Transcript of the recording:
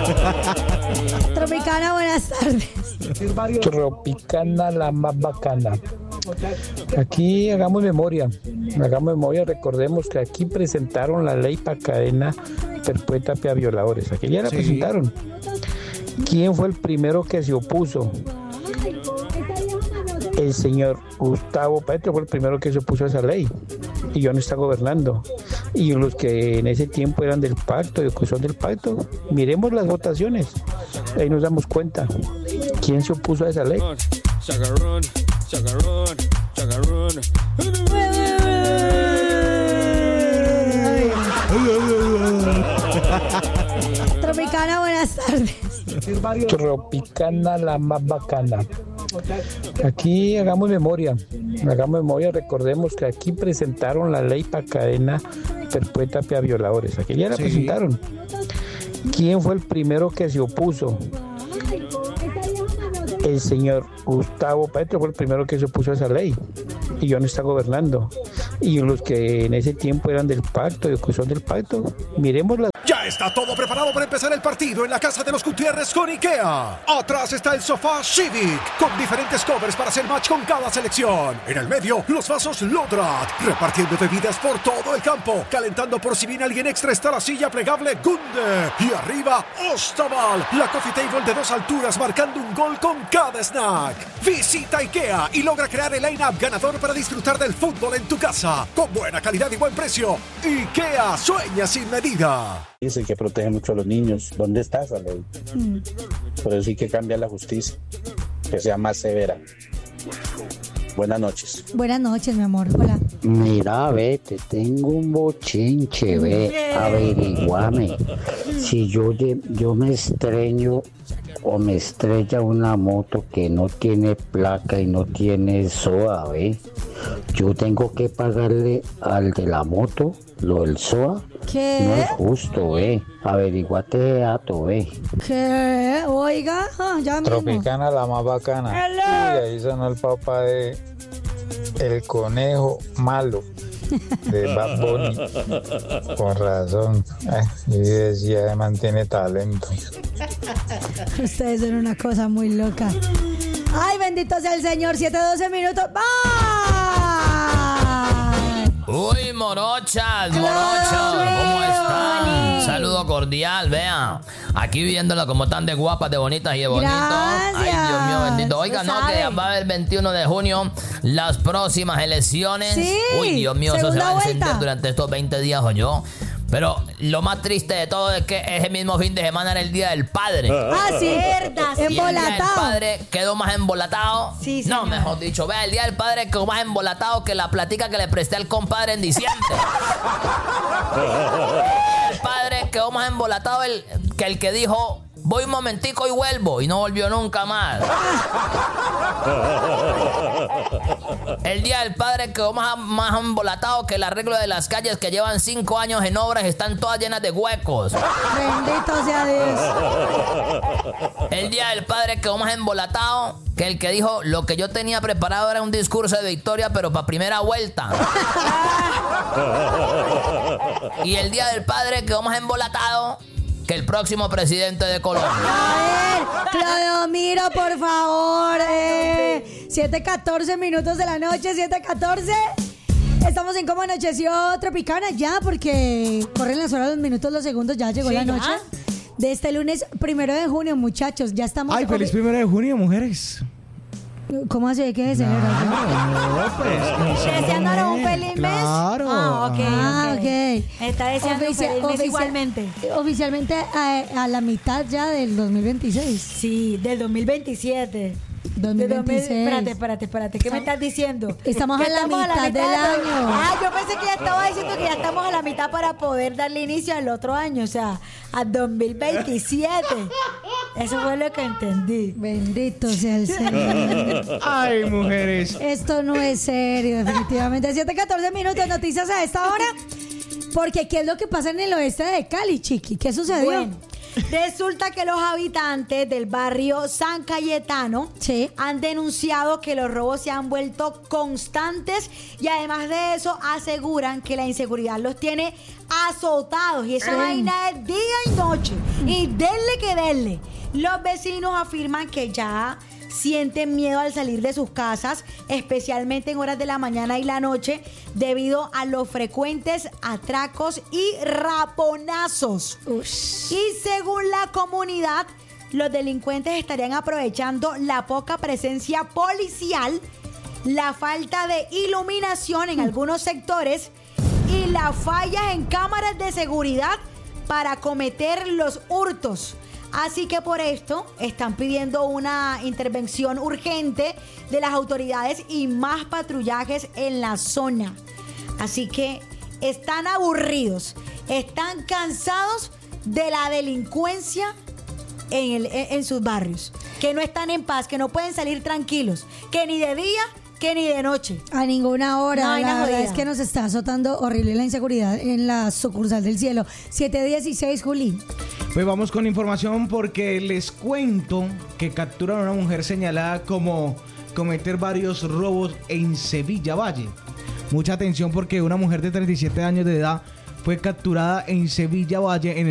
Tropicana, buenas tardes. Tropicana, la más bacana. Aquí hagamos memoria, recordemos que aquí presentaron la ley para cadena perpetua para violadores. Aquí ya la presentaron. ¿Quién fue el primero que se opuso? El señor Gustavo Petro fue el primero que se opuso a esa ley y ya no está gobernando. Y los que en ese tiempo eran del pacto y que son del pacto, miremos las votaciones, ahí nos damos cuenta quién se opuso a esa ley. Tropicana, buenas tardes. Tropicana, la más bacana. Aquí hagamos memoria, recordemos que aquí presentaron la ley para cadena perpetua para violadores. Aquí ya la presentaron. ¿Quién fue el primero que se opuso? El señor Gustavo Petro fue el primero que se opuso a esa ley y ya no está gobernando. Y los que en ese tiempo eran del pacto y que son del pacto, miremos las... Ya está todo preparado para empezar el partido en la casa de los Gutiérrez con IKEA. Atrás está el sofá Civic, con diferentes covers para hacer match con cada selección. En el medio, los vasos Lodrat, repartiendo bebidas por todo el campo. Calentando por si viene alguien extra está la silla plegable Gunde. Y arriba, Ostaval, la coffee table de 2 alturas marcando un gol con cada snack. Visita IKEA y logra crear el line-up ganador para disfrutar del fútbol en tu casa. Con buena calidad y buen precio. IKEA, sueña sin medida. Dice que protege mucho a los niños. ¿Dónde está esa ley? Por eso sí que cambia la justicia, que sea más severa. Buenas noches. Buenas noches, mi amor. Hola. Mira, ve, te tengo un bochinche, ve, averiguame. Si yo me estreño o me estrella una moto que no tiene placa y no tiene SOA, ve, yo tengo que pagarle al de la moto lo del SOA. ¿Qué? No es justo, ve. Averiguate de dato, ve. ¿Qué? Oiga, ya mismo. Tropicana, la más bacana. Hello. Uy, ahí sonó el papá de El Conejo Malo de Bad Bunny. Con razón. Y decía, mantiene talento. Ustedes son una cosa muy loca. Ay, bendito sea el Señor. 7:12 minutos. ¡Bye! Uy, morochas, ¿cómo están? Saludo cordial, vean. Aquí viéndola como tan de guapas, de bonitas y de bonitos. Gracias. Ay, Dios mío, bendito. Oiga, Lo no, que sabe. ya va a haber el 21 de junio las próximas elecciones. Sí, Uy, Dios mío, eso se segunda va a encender vuelta. durante estos 20 días, o yo. Pero lo más triste de todo es que ese mismo fin de semana era el Día del Padre. Ah, sí, Y el Día del embolatado. Padre quedó más embolatado. Sí, no, señor. mejor dicho, vea, el Día del Padre quedó más embolatado que la platica que le presté al compadre en diciembre. El padre quedó más embolatado que el que dijo, voy un momentico y vuelvo, y no volvió nunca más. El Día del Padre quedó más embolatado que el arreglo de las calles que llevan 5 años en obras y están todas llenas de huecos. Bendito sea Dios. El Día del Padre quedó más embolatado que el que dijo, lo que yo tenía preparado era un discurso de victoria, pero para primera vuelta. Y el Día del Padre quedó más embolatado que el próximo presidente de Colombia. A ver, Clodomiro, por favor. 7:14 minutos de la noche, 7:14. Estamos en Cómo Anocheció Tropicana ya, porque corren las horas, los minutos, los segundos, ya llegó la noche. De este lunes 1 de junio, muchachos, ya estamos... Ay, feliz 1 de junio, mujeres. ¿Cómo así? ¿Qué es, Deseándonos un feliz mes. Claro. Ah, ok. Está deseando un feliz mes igualmente. Oficialmente a la mitad ya del 2026. Sí, del 2027. 2026. Espérate. ¿Qué me estás diciendo? Estamos a la mitad del año. Ah, yo pensé que ya estaba diciendo que ya estamos a la mitad para poder darle inicio al otro año, o sea, al 2027. Eso fue lo que entendí. Bendito sea el Señor. Ay, mujeres. Esto no es serio, definitivamente. 7:14 minutos, noticias a esta hora. Porque ¿qué es lo que pasa en el oeste de Cali, Chiqui? ¿Qué sucedió? Bueno, Resulta que los habitantes del barrio San Cayetano han denunciado que los robos se han vuelto constantes y además de eso aseguran que la inseguridad los tiene azotados y esa vaina es día y noche y denle que denle. Los vecinos afirman que ya sienten miedo al salir de sus casas, especialmente en horas de la mañana y la noche, debido a los frecuentes atracos y raponazos. Y según la comunidad, los delincuentes estarían aprovechando la poca presencia policial, la falta de iluminación en algunos sectores y las fallas en cámaras de seguridad para cometer los hurtos. Así que por esto están pidiendo una intervención urgente de las autoridades y más patrullajes en la zona. Así que están aburridos, están cansados de la delincuencia en sus barrios, que no están en paz, que no pueden salir tranquilos, que ni de día que ni de noche. A ninguna hora. No, la verdad es que nos está azotando horrible la inseguridad en la sucursal del cielo. 7:16, Juli. Pues vamos con información porque les cuento que capturaron a una mujer señalada como cometer varios robos en Sevilla Valle. Mucha atención porque una mujer de 37 años de edad fue capturada en Sevilla Valle en